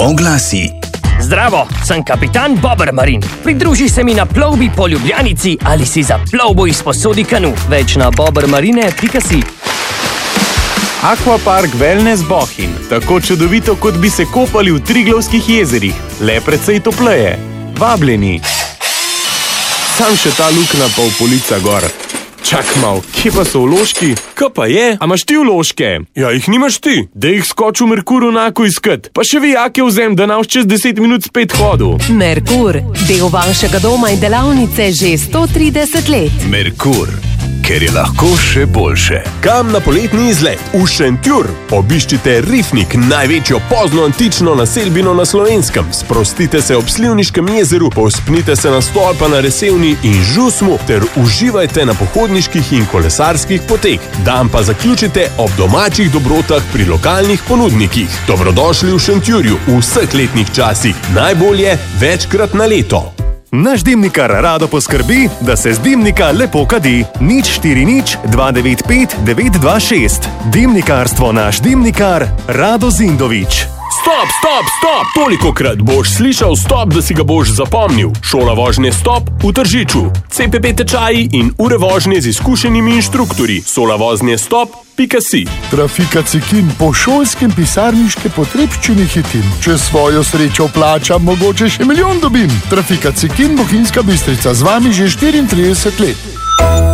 Oglasi. Zdravo, sem kapitan Bober Marin. Pridruži se mi na plovbi po Ljubljanici ali si za plovbo izposodi kanu. Več na bobermarine.si. Aquapark Wellness Bohinj. Tako čudovito, kot bi se kopali v Triglavskih jezerih. Le precej topleje. Vabljeni. Sam še ta luknja pa v polica gor. Čak mal, kje pa so vložki? Kaj pa je? A imaš ti vložke? Ja, jih nimaš ti. Dej jih skoč v Merkur onako iskat. Pa še vijake vzem, da naš čez 10 minut spet hodil. Merkur, del vašega doma in delavnice že 130 let. Merkur, ker je lahko še boljše. Kam na poletni izlet? V Šentjur. Obiščite Rifnik, največjo poznoantično naselbino na Slovenskem. Sprostite se ob Slivniškem jezeru, povzpnite se na stolpa na Resevni in Žusmu ter uživajte na pohodniških in kolesarskih poteh. Dan pa zaključite ob domačih dobrotah pri lokalnih ponudnikih. Dobrodošli v Šentjurju v vseh letnih časih. Najbolje večkrat na leto. Naš dimnikar rado poskrbi, da se z dimnika lepo kadi. 040 295 926. Dimnikarstvo naš dimnikar Rado Zindović. Stop! Tolikokrat boš slišal stop, da si ga boš zapomnil. Šola vožnje Stop v Tržiču. CPP tečaji in ure vožnje z izkušenimi inštruktorji. Solavoznyestop.si. Trafika Cekin, po šolskem pisarniške potrebščine hitim. Če svojo srečo plačam, mogoče še milijon dobim. Trafika Cekin, Bohinjska Bistrica, z vami že 34 let.